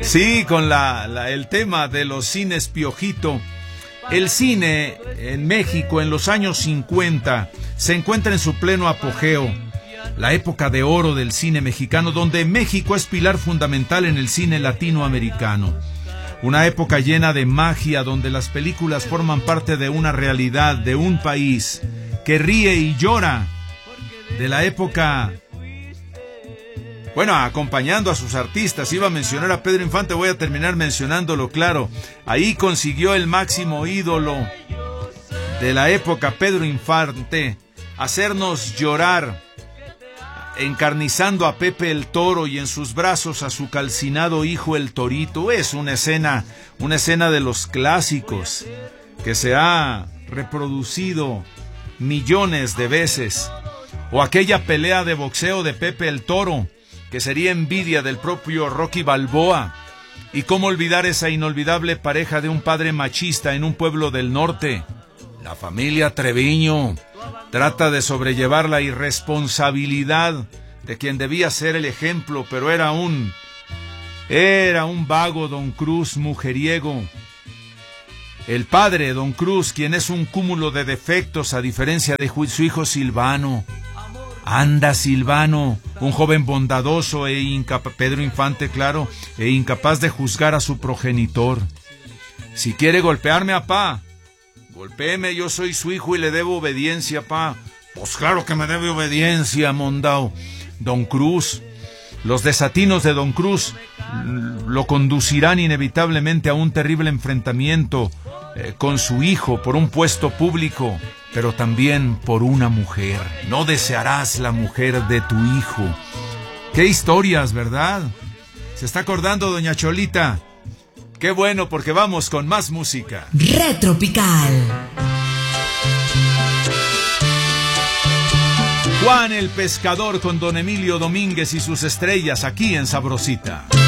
Sí, con el tema de los cines Piojito. El cine en México en los años 50 se encuentra en su pleno apogeo. La época de oro del cine mexicano, donde México es pilar fundamental en el cine latinoamericano. Una época llena de magia, donde las películas forman parte de una realidad, de un país que ríe y llora. De la época... Bueno, acompañando a sus artistas, iba a mencionar a Pedro Infante, voy a terminar mencionándolo, claro. Ahí consiguió el máximo ídolo de la época, Pedro Infante, hacernos llorar, encarnizando a Pepe el Toro y en sus brazos a su calcinado hijo el Torito. Es una escena de los clásicos que se ha reproducido millones de veces. O aquella pelea de boxeo de Pepe el Toro, que sería envidia del propio Rocky Balboa. Y cómo olvidar esa inolvidable pareja de un padre machista en un pueblo del norte. La familia Treviño trata de sobrellevar la irresponsabilidad de quien debía ser el ejemplo, pero era un vago Don Cruz mujeriego. El padre, Don Cruz, quien es un cúmulo de defectos a diferencia de su hijo Silvano. Anda, Silvano, un joven bondadoso Pedro Infante, claro, e incapaz de juzgar a su progenitor. Si quiere golpearme, apá, golpéeme, yo soy su hijo y le debo obediencia, apá. Pues claro que me debe obediencia, mondao. Don Cruz, los desatinos de Don Cruz lo conducirán inevitablemente a un terrible enfrentamiento con su hijo por un puesto público, pero también por una mujer. No desearás la mujer de tu hijo. ¡Qué historias!, ¿verdad? ¿Se está acordando, doña Cholita? ¡Qué bueno, porque vamos con más música! Retropical. Juan el Pescador con Don Emilio Domínguez y sus estrellas aquí en Sabrosita.